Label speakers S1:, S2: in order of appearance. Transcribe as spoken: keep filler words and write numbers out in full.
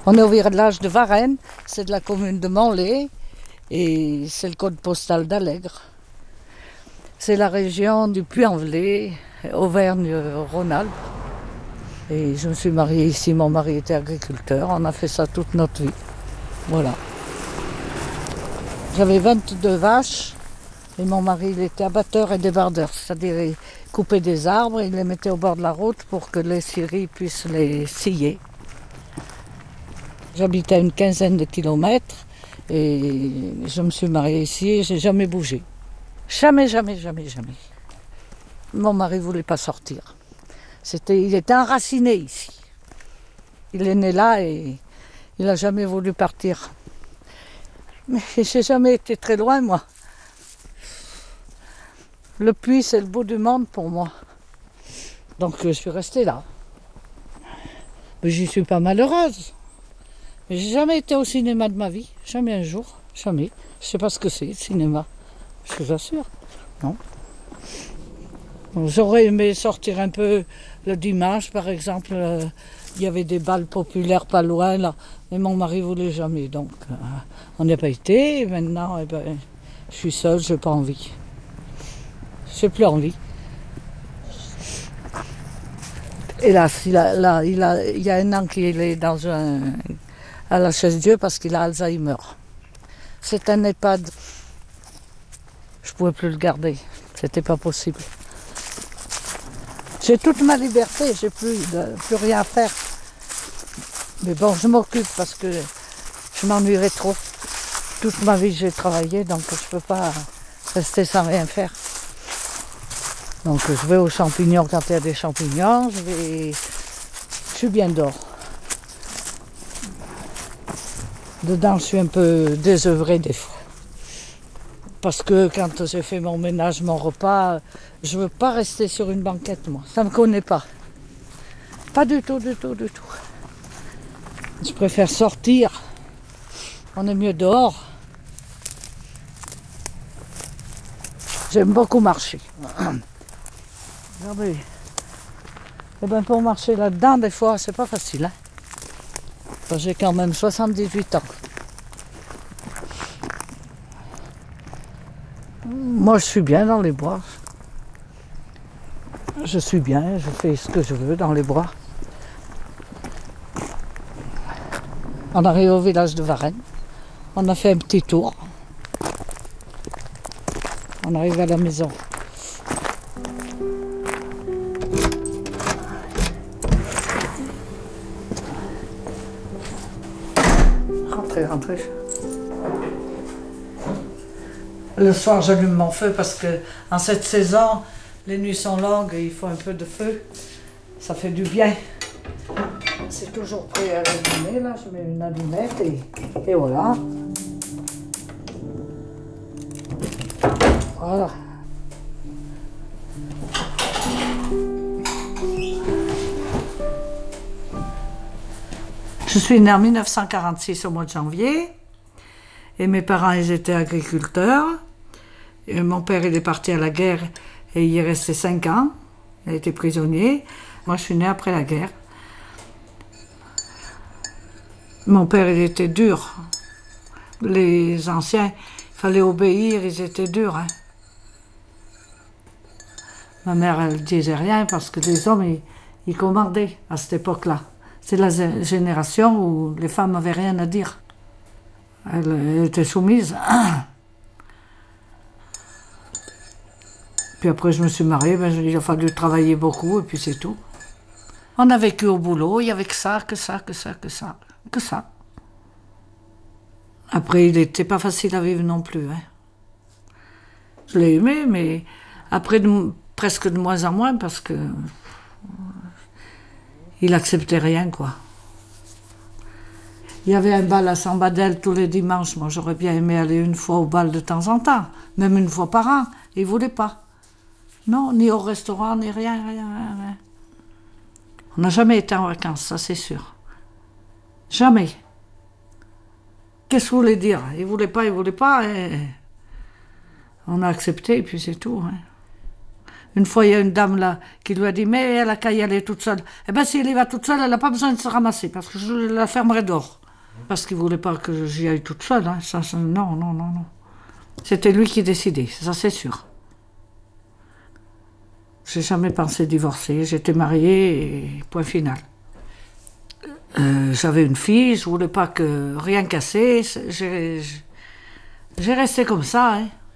S1: On est au village de Varennes, c'est de la commune de Manlé et c'est le code postal d'Allègre. C'est la région du Puy-en-Velay, Auvergne-Rhône-Alpes. Et je me suis mariée ici, mon mari était agriculteur, on a fait ça toute notre vie. Voilà. J'avais vingt-deux vaches et mon mari il était abatteur et débardeur, c'est-à-dire il coupait des arbres et il les mettait au bord de la route pour que les scieries puissent les scier. J'habitais à une quinzaine de kilomètres et je me suis mariée ici et j'ai jamais bougé. Jamais, jamais, jamais, jamais. Mon mari ne voulait pas sortir. C'était, il était enraciné ici. Il est né là et il n'a jamais voulu partir. Mais je n'ai jamais été très loin, moi. Le Puy, c'est le bout du monde pour moi. Donc je suis restée là. Mais je ne suis pas malheureuse. Mais j'ai jamais été au cinéma de ma vie. Jamais un jour. Jamais. Je ne sais pas ce que c'est, le cinéma. Je vous assure. Non. J'aurais aimé sortir un peu le dimanche, par exemple. Euh, il y avait des balles populaires pas loin, là. Mais mon mari ne voulait jamais. Donc, euh, on n'y a pas été. Et maintenant, eh ben, je suis seule, je n'ai pas envie. Je n'ai plus envie. Hélas, il, a, là, il, a, il y a un an qu'il est dans un, à la Chaise-Dieu parce qu'il a Alzheimer. C'est un EHPAD. Je ne pouvais plus le garder. C'était pas possible. J'ai toute ma liberté, j'ai plus, de, plus rien à faire. Mais bon, je m'occupe parce que je m'ennuierais trop. Toute ma vie, j'ai travaillé, donc je ne peux pas rester sans rien faire. Donc je vais aux champignons quand il y a des champignons. Je, vais... je suis bien dehors. Dedans, je suis un peu désœuvrée des fois. Parce que quand j'ai fait mon ménage, mon repas, je ne veux pas rester sur une banquette, moi. Ça ne me connaît pas. Pas du tout, du tout, du tout. Je préfère sortir. On est mieux dehors. J'aime beaucoup marcher. Regardez. Et ben pour marcher là-dedans, des fois, c'est pas facile. Hein. Enfin, j'ai quand même soixante-dix-huit ans. Moi, je suis bien dans les bois. Je suis bien, je fais ce que je veux dans les bois. On arrive au village de Varennes. On a fait un petit tour. On arrive à la maison. Rentrez, rentrez. Le soir, j'allume mon feu parce que en cette saison, les nuits sont longues et il faut un peu de feu. Ça fait du bien. C'est toujours prêt à l'allumer, là. Je mets une allumette et, et voilà. Voilà. Je suis née en mille neuf cent quarante-six au mois de janvier. Et mes parents, ils étaient agriculteurs. Et mon père, il est parti à la guerre et il est resté cinq ans. Il a été prisonnier. Moi, je suis née après la guerre. Mon père, il était dur. Les anciens, il fallait obéir, ils étaient durs. Hein. Ma mère, elle ne disait rien parce que les hommes, ils, ils commandaient à cette époque-là. C'est la génération où les femmes n'avaient rien à dire. Elle était soumise. Puis après, je me suis mariée, ben, il a fallu travailler beaucoup et puis c'est tout. On a vécu au boulot, il n'y avait que ça, que ça, que ça, que ça, que ça. Après, il n'était pas facile à vivre non plus. Hein. Je l'ai aimé, mais après, de, presque de moins en moins parce que il n'acceptait rien, quoi. Il y avait un bal à Sambadel tous les dimanches. Moi, j'aurais bien aimé aller une fois au bal de temps en temps, même une fois par an. Il ne voulait pas. Non, ni au restaurant, ni rien, rien, rien, rien. On n'a jamais été en vacances, ça c'est sûr. Jamais. Qu'est-ce que vous voulez dire? Il ne voulait pas, il ne voulait pas. Et on a accepté et puis c'est tout. Hein. Une fois, il y a une dame là qui lui a dit, mais elle a qu'à y aller toute seule. Eh bien, si elle y va toute seule, elle n'a pas besoin de se ramasser, parce que je la fermerai dehors. Parce qu'il ne voulait pas que j'y aille toute seule. Hein. Ça, ça, non, non, non, non. C'était lui qui décidait, ça c'est sûr. J'ai jamais pensé divorcer. J'étais mariée et point final. Euh, j'avais une fille, je voulais pas que rien casser. J'ai, j'ai resté comme ça. Hein.